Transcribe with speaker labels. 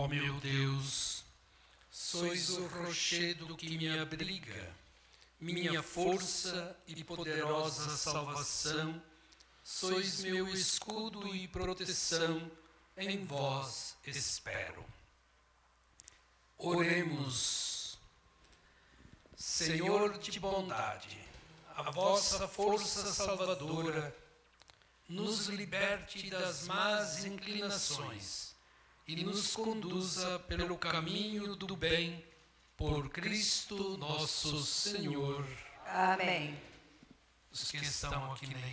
Speaker 1: Ó meu Deus, sois o rochedo que me abriga, minha força e poderosa salvação, sois meu escudo e proteção, em vós espero. Oremos. Senhor de bondade, a vossa força salvadora nos liberte das más inclinações e nos conduza pelo caminho do bem, por Cristo nosso Senhor.
Speaker 2: Amém.
Speaker 1: Os que estão aqui na